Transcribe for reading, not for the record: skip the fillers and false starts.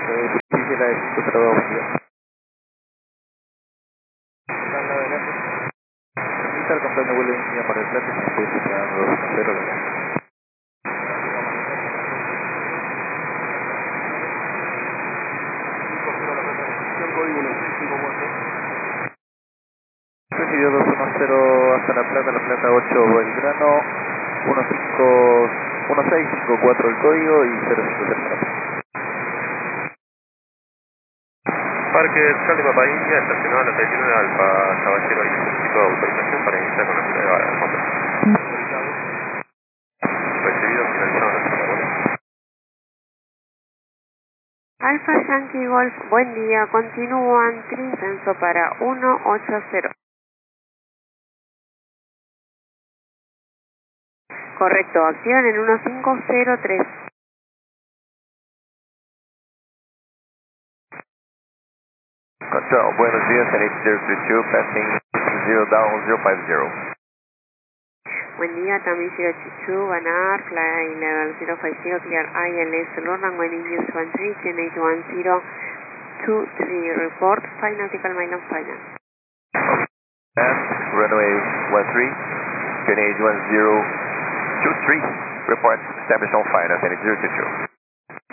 Dice la de 502, buen día. Estar comprando vuelo de línea para el Plata, me estoy señalando 210. Recibió 210 hasta La Plata 8 Belgrano, 1654 el código y 05 Parque Charlie Papá India, estacionado en la 39 Alfa, caballero, hay necesito autorización para iniciar con la prueba de fondo. Recibido, finalizado la prueba. Alfa Yankee Golf, buen día, continúan Trincenso para 180. Correcto, acción en 1503. Control, buenos días, NH032, passing 0 down 050. Buen día, Tami 022, Banar, fly level 050, clear ILS, Lord runway use 13, TNH 1023, report 5 nautical mile on final. Runway 13, TNH 1023, report established on final, NH022.